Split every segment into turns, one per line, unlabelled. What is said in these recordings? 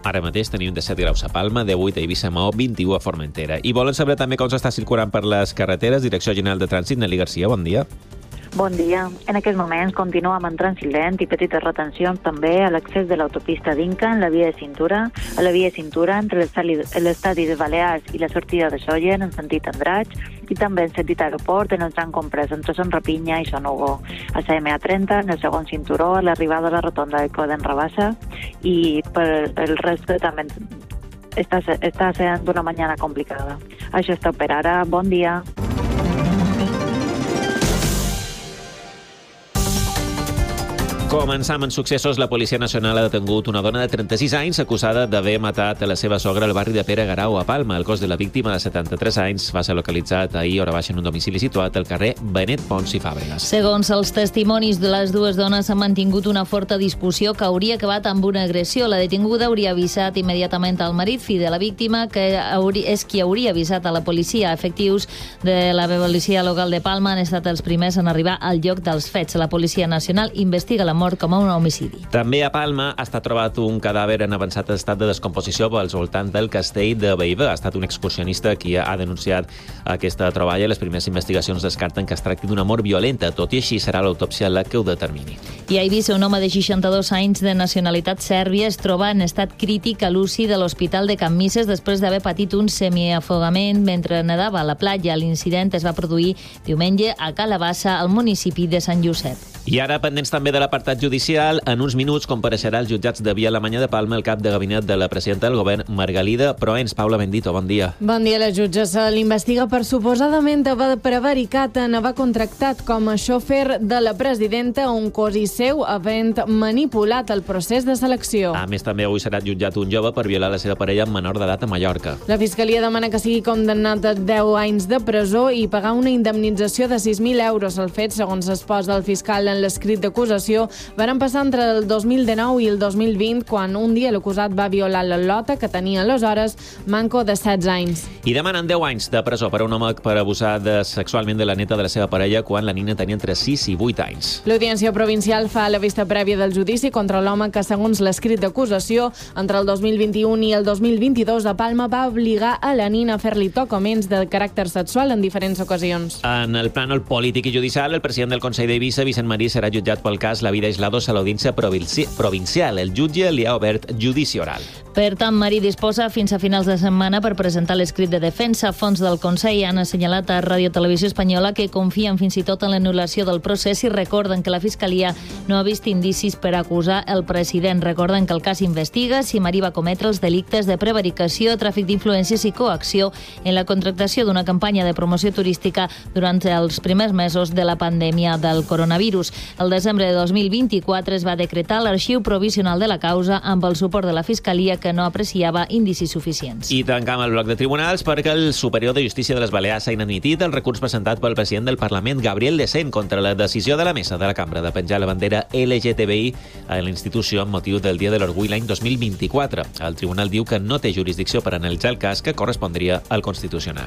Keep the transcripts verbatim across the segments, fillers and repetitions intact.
Ara mateix tenim disset graus a Palma, divuit a Eivissa, Maó, vint-i-u a Formentera. I volen saber també com s'està circulant per les carreteres. Direcció General de Trànsit, Nelly Garcia, bon dia.
Bon dia. En aquests moments continuem en trànsit lent i petites retencions també a l'accés de l'autopista d'Inca en la via de cintura, a la via de cintura entre l'estadi de Balears i la sortida de Sóller en sentit Andratx i també en sentit aeroport en el tram comprès entre Son Rapinya i Son Hugo. A la M A trenta, en el segon cinturó, a l'arribada a la rotonda de Coden Rabassa i per el resto també està, està sent una mañana complicada. Això és tot per ara. Bon dia.
Començam amb successos. La Policia Nacional ha detengut una dona de trenta-sis anys acusada d'haver matat a la seva sogra al barri de Pere Garau, a Palma. El cos de la víctima, de setanta-tres anys, va ser localitzat ahir hora baixa en un domicili situat al carrer Benet Pons i Fàbregas.
Segons els testimonis de les dues dones, s'ha mantingut una forta discussió que hauria acabat amb una agressió. La detinguda hauria avisat immediatament al marit, fill de la víctima, que és qui hauria avisat a la policia. Efectius de la policia local de Palma han estat els primers en arribar al lloc dels fets. La Policia Nacional investiga la mort com a un homicidi.
També a Palma ha estat trobat un cadàver en avançat estat de descomposició pels voltants del castell de Bellver. Ha estat un excursionista qui ha denunciat aquesta troballa. Les primeres investigacions descarten que es tracti d'una mort violenta. Tot i així, serà l'autòpsia la que ho determini.
I a Eivissa, un home de seixanta-dos anys de nacionalitat sèrbia es troba en estat crític a l'U C I de l'Hospital de Can Misses després d'haver patit un semiafogament mentre nedava a la platja. L'incident es va produir diumenge a Calabassa, al municipi de Sant Josep.
I ara, pendents també de l'apartat judicial, en uns minuts compareixerà als jutjats de Via Alemanya de Palma el cap de gabinet de la presidenta del govern, Margalida Proens. Paula Bendito, bon dia.
Bon dia. La jutge se l'investiga per suposadament haver prevaricat en haver contractat com a xòfer de la presidenta un cosí seu havent manipulat el procés de selecció.
A més, també avui serà jutjat un jove per violar la seva parella menor d'edat a Mallorca.
La Fiscalia demana que sigui condemnat a deu anys de presó i pagar una indemnització de sis mil euros. El fet, segons exposa el fiscal en l'escrit d'acusació, van passar entre el dos mil dinou i el dos mil vint, quan un dia l'acusat va violar la Lota, que tenia aleshores manco de setze anys.
I demanen deu anys de presó per a un home per abusar de sexualment de la neta de la seva parella quan la nina tenia entre sis i vuit anys.
L'Audiència Provincial fa la vista prèvia del judici contra l'home que, segons l'escrit d'acusació, entre el dos mil vint-i-un i el dos mil vint-i-dos a Palma va obligar a la nina a fer-li tocaments de caràcter sexual en diferents ocasions.
En el plànol polític i judicial, el president del Consell d'Eivissa, Vicent Marí, serà jutjat pel cas La Vida Aislados a l'Audiència Provinci provincial. El jutge li ha obert judici oral.
Per tant, Marí disposa fins a finals de setmana per presentar l'escrit de defensa. Fons del Consell han assenyalat a Ràdio Televisió Espanyola que confien fins i tot en l'anul·lació del procés i recorden que la Fiscalia no ha vist indicis per acusar el president. Recorden que el cas investiga si Marí va cometre els delictes de prevaricació, tràfic d'influències i coacció en la contractació d'una campanya de promoció turística durant els primers mesos de la pandèmia del coronavirus. El desembre de dos mil vint-i-quatre es va decretar l'arxiu provisional de la causa amb el suport de la Fiscalia, que no apreciava indicis suficients.
I tancam el bloc de tribunals perquè el Superior de Justícia de les Balears ha inadmitit el recurs presentat pel president del Parlament, Gabriel Lecén, contra la decisió de la mesa de la cambra de penjar la bandera L G T B I a la institució amb motiu del Dia de l'Orgull l'any dos mil vint-i-quatre. El tribunal diu que no té jurisdicció per analitzar el cas, que correspondria al Constitucional.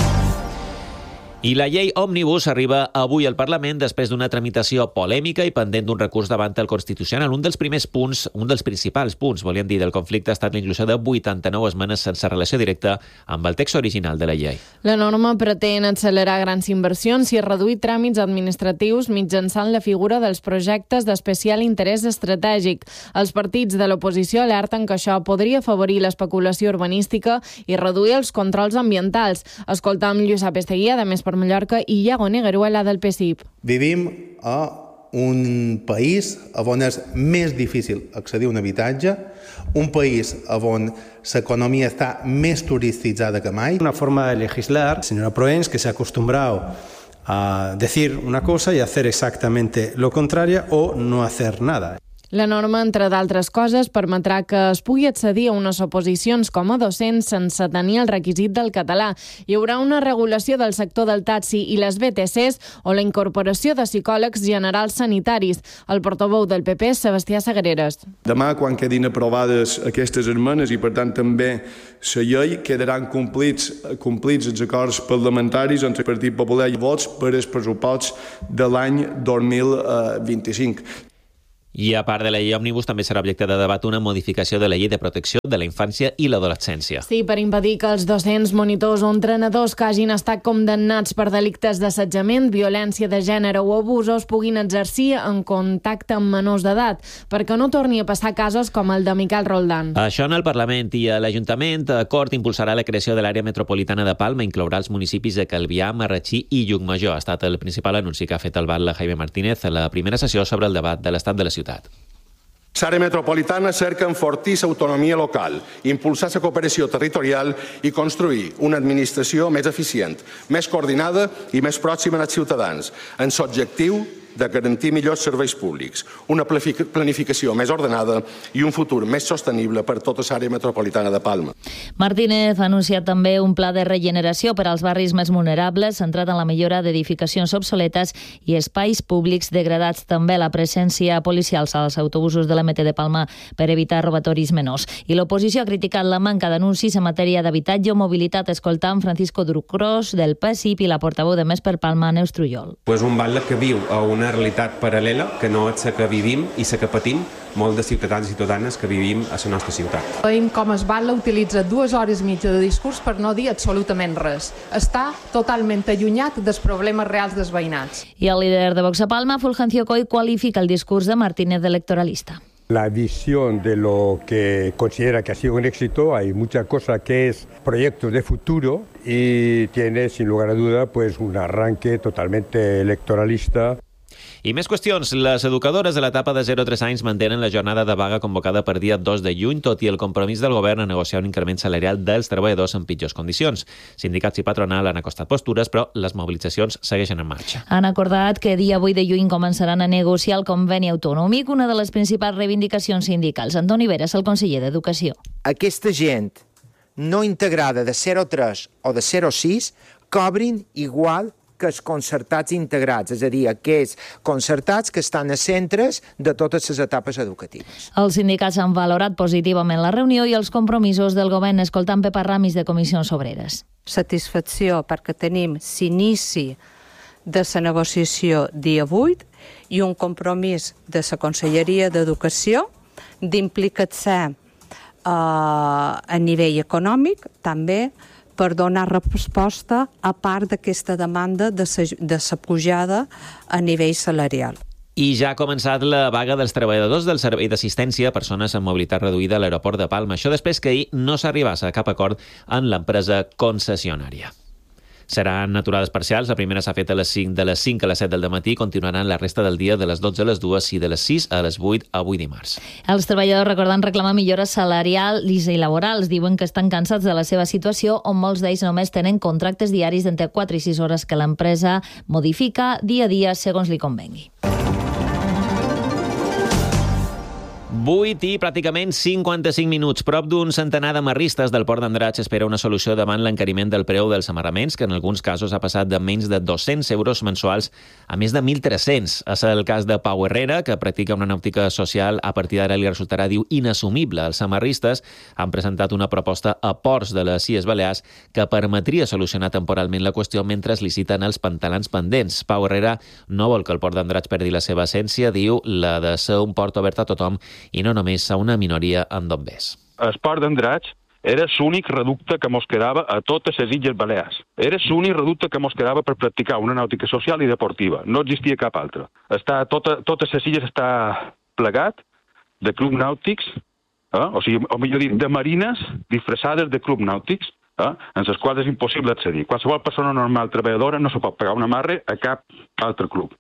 I la llei Òmnibus arriba avui al Parlament després d'una tramitació polèmica i pendent d'un recurs davant el Constitucional. Un dels primers punts, un dels principals punts, volíem dir, del conflicte ha estat la inclusió de vuitanta-nou esmenes sense relació directa amb el text original de la llei.
La norma pretén accelerar grans inversions i reduir tràmits administratius mitjançant la figura dels projectes d'especial interès estratègic. Els partits de l'oposició alerten que això podria afavorir l'especulació urbanística i reduir els controls ambientals. Escoltam Lluïsa Pesteguia, de Més per Mallorca, i Iago Negueruela, del P S I P.
Vivim a un país on és més difícil accedir a un habitatge, un país on l'economia està més turistitzada que mai.
Una forma de legislar, señora Proens, que se ha acostumbrado a decir una cosa y hacer exactamente lo contrario o no hacer nada.
La norma, entre d'altres coses, permetrà que es pugui accedir a unes oposicions com a docent sense tenir el requisit del català. Hi haurà una regulació del sector del taxi i les B T Cs o la incorporació de psicòlegs generals sanitaris. El portaveu del P P, Sebastià Sagreres.
Demà, quan quedin aprovades aquestes esmenes i, per tant, també la llei, quedaran complits, complits els acords parlamentaris entre el Partit Popular i vots per als pressuposts de l'any dos mil vint-i-cinc.
I a part de la llei Òmnibus, també serà objecte de debat una modificació de la llei de protecció de la infància i l'adolescència.
Sí, per impedir que els docents, monitors o entrenadors que hagin estat condemnats per delictes d'assetjament, violència de gènere o abusos puguin exercir en contacte amb menors d'edat, perquè no torni a passar casos com el de Miquel Roldán.
Això en el Parlament i a l'Ajuntament. Cort impulsarà la creació de l'àrea metropolitana de Palma, inclourà els municipis de Calvià, Marratxí i Llucmajor. Ha estat el principal anunci que ha fet el batlle Jaime Martínez a la primera sessió sobre el debat de l'estat de la ciutat.
L'àrea metropolitana cerca enfortir l'autonomia local, impulsar la cooperació territorial i construir una administració més eficient, més coordinada i més pròxima als ciutadans, en l'objectiu de garantir millors serveis públics, una planificació més ordenada i un futur més sostenible per tota l'àrea metropolitana de Palma.
Martínez ha anunciat també un pla de regeneració per als barris més vulnerables, centrat en la millora d'edificacions obsoletes i espais públics degradats. També la presència policial als autobusos de l'M T de Palma per evitar robatoris menors. I l'oposició ha criticat la manca d'anuncis en matèria d'habitatge o mobilitat, escoltant Francisco Ducros del P S I P i la portaveu de Més per Palma, Neus Trujol.
Pues un batlle que viu a una realitat paral·lela, que no és la que vivim i la que patim molts de ciutadans i ciutadanes que vivim a la nostra ciutat.
Veiem com es batlle utilitza dues hores i mitja de discurs per no dir absolutament res. Està totalment allunyat dels problemes reals dels veïnats.
I el líder de Vox a Palma, Fulgencio Coy, qualifica el discurs de Martínez d'electoralista.
La visión de lo que considera que ha sido un éxito, hay mucha cosa que es proyectos de futuro y tiene sin lugar a duda pues un arranque totalmente electoralista.
I més qüestions. Les educadores de l'etapa de zero a tres anys mantenen la jornada de vaga convocada per dia dos de juny, tot i el compromís del govern a negociar un increment salarial dels treballadors en pitjors condicions. Sindicats i patronal han acostat postures, però les mobilitzacions segueixen en marxa.
Han acordat que dia vuit de juny començaran a negociar el conveni autonòmic, una de les principals reivindicacions sindicals. Antoni Veras, el conseller d'Educació.
Aquesta gent no integrada de zero a tres o de zero a sis cobrin igual que els concertats integrats, és a dir, aquells concertats que estan a centres de totes les etapes educatives.
Els sindicats han valorat positivament la reunió i els compromisos del govern, escoltant Pepa Ramis de Comissions Obreres.
Satisfacció perquè tenim l'inici de la negociació dia vuit i un compromís de la Conselleria d'Educació d'implicar-se eh, a nivell econòmic també per donar resposta a part d'aquesta demanda de la pujada a nivell salarial.
I ja ha començat la vaga dels treballadors del servei d'assistència a persones amb mobilitat reduïda a l'aeroport de Palma. Això després que ahir no s'arribés a cap acord amb l'empresa concessionària. Seran aturades parcials. La primera s'ha fet a les cinc, de les cinc a les set del dematí, continuaran la resta del dia de les dotze a les dues i de les sis a les vuit avui dimarts.
Els treballadors recorden reclamar millores salarials i laborals. Diuen que estan cansats de la seva situació, on molts d'ells només tenen contractes diaris d'entre quatre i sis hores que l'empresa modifica dia a dia segons li convengui.
vuit i pràcticament cinquanta-cinc minuts. Prop d'un centenar de marristes del Port d'Andratx espera una solució davant l'encariment del preu dels amarraments, que en alguns casos ha passat de menys de dos-cents euros mensuals a més de mil tres-cents. És el cas de Pau Herrera, que practica una nàutica social. A partir d'ara li resultarà, diu, inassumible. Els amarristes han presentat una proposta a ports de les Illes Balears que permetria solucionar temporalment la qüestió mentre es liciten els pantalans pendents. Pau Herrera no vol que el Port d'Andratx perdi la seva essència, diu, la de ser un port obert a tothom i no només a una minoria en bombers.
El Port d'Andratx era l'únic reducte que mos quedava a totes les Illes Balears. Era l'únic reducte que mos quedava per practicar una nàutica social i deportiva. No existia cap altre. Està, tota, totes les illes està plegat de clubs nàutics, eh? o sigui, o millor dit, de marines disfressades de clubs nàutics, eh? en les quals és impossible accedir. Qualsevol persona normal treballadora no se pot pagar un amarre a cap altre club.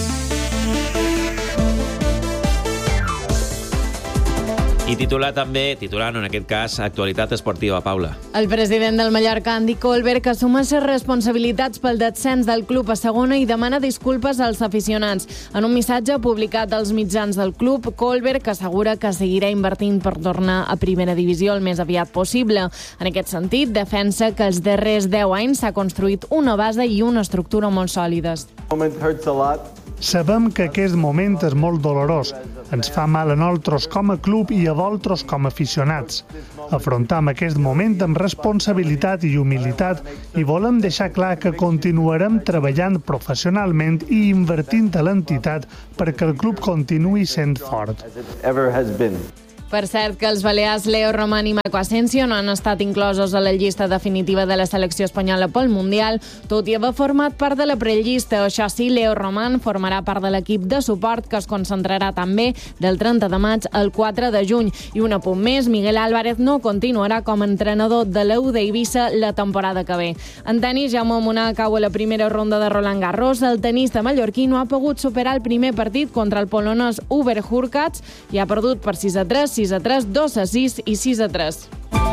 I titular també, titular en aquest cas, actualitat esportiva, Paula.
El president del Mallorca, Andy Colbert, assuma les responsabilitats pel descens del club a segona i demana disculpes als aficionats. En un missatge publicat als mitjans del club, Colbert assegura que seguirà invertint per tornar a primera divisió el més aviat possible. En aquest sentit, defensa que els darrers deu anys s'ha construït una base i una estructura molt sòlides.
Sabem que aquest moment és molt dolorós. Ens fa mal a nosaltres com a club i a vosaltres com a aficionats. Afrontam aquest moment amb responsabilitat i humilitat i volem deixar clar que continuarem treballant professionalment i invertint a l'entitat perquè el club continuï sent fort.
Per cert, que els balears Leo Roman i Marco Asensio no han estat inclosos a la llista definitiva de la selecció espanyola pel Mundial, tot i haver format part de la prellista. Això sí, Leo Roman formarà part de l'equip de suport que es concentrarà també del trenta de maig al quatre de juny. I un apunt més, Miguel Álvarez no continuarà com a entrenador de l'U D Eivissa la temporada que ve. En tenis, Jaume Munar cau a la primera ronda de Roland Garros. El tenista mallorquí no ha pogut superar el primer partit contra el polonès Hubert Hurkacz i ha perdut per sis a tres, sis a tres, dos a sis i sis a tres.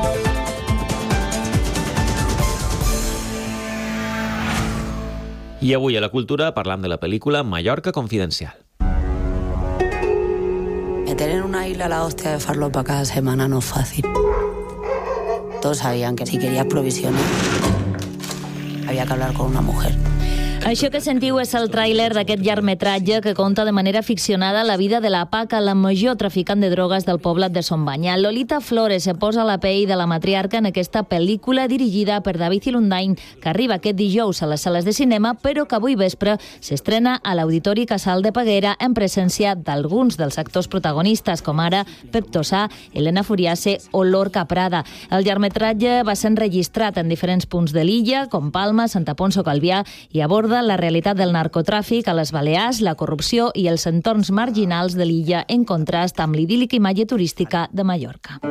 I avui a la cultura parlam de la pel·lícula Mallorca Confidencial.
Meter en una isla la hostia de farlopa cada semana no es fácil. Todos sabían que si querías provisiones había que hablar con una mujer.
Això que sentiu és el tràiler d'aquest llargmetratge que conta de manera ficcionada la vida de la Paca, la major traficant de drogues del poblat de Son Banya. Lolita Flores se posa la pell de la matriarca en aquesta pel·lícula dirigida per David Ilundain, que arriba aquest dijous a les sales de cinema, però que avui vespre s'estrena a l'Auditori Casal de Peguera en presència d'alguns dels actors protagonistes, com ara Pep Tosà, Elena Furiase o Lorca Prada. El llargmetratge va ser enregistrat en diferents punts de l'illa, com Palma, Santa Ponça o Calvià, i aborda la realitat del narcotràfic a les Balears, la corrupció i els entorns marginals de l'illa en contrast amb l'idíl·lica imatge turística de Mallorca.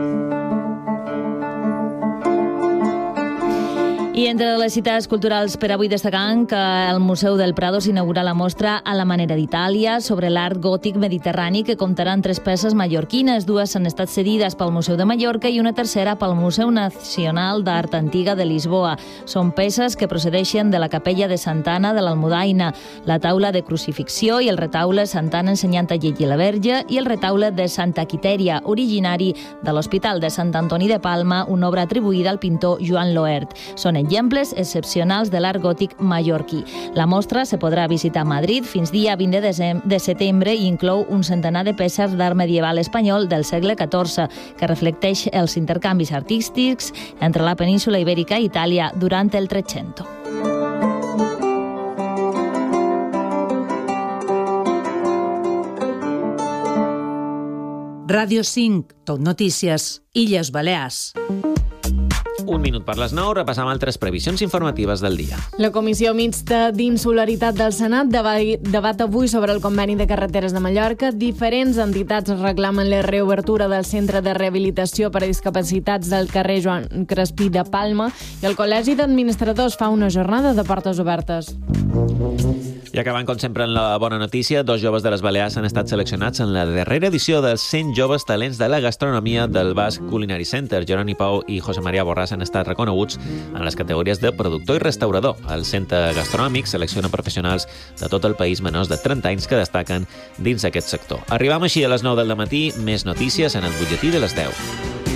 I entre les cites culturals per avui destacant que el Museu del Prado s'inaugura la mostra A la manera d'Itàlia sobre l'art gòtic mediterrani que comptarà amb tres peces mallorquines. Dues han estat cedides pel Museu de Mallorca i una tercera pel Museu Nacional d'Art Antiga de Lisboa. Són peces que procedeixen de la capella de Santa Anna de l'Almudaina, la taula de crucifixió i el retaule Santa Anna ensenyant a llegir la Verge i el retaule de Santa Quitèria, originari de l'Hospital de Sant Antoni de Palma, una obra atribuïda al pintor Joan Loert. Són exemples excepcionals de l'art gòtic mallorquí. La mostra se podrà visitar a Madrid fins dia vint de setembre i inclou un centenar de peces d'art medieval espanyol del segle catorze, que reflecteix els intercanvis artístics entre la península Ibèrica i Itàlia durant el Trecento.
Ràdio cinc, Tot Notícies, Illes Balears.
Un minut per les nou, repassam altres previsions informatives del dia.
La Comissió Mixta d'Insularitat del Senat debat avui sobre el conveni de carreteres de Mallorca. Diferents entitats reclamen la reobertura del Centre de Rehabilitació per a Discapacitats del carrer Joan Crespí de Palma i el Col·legi d'Administradors fa una jornada de portes obertes.
I acabant, com sempre, en la bona notícia, dos joves de les Balears han estat seleccionats en la darrera edició dels cent joves talents de la gastronomia del Basque Culinary Center. Jeroni Pau i José María Borràs han estat reconeguts en les categories de productor i restaurador. El centre gastronòmic selecciona professionals de tot el país menors de trenta anys que destaquen dins aquest sector. Arribam així a les nou del matí, més notícies en el butlletí de les deu.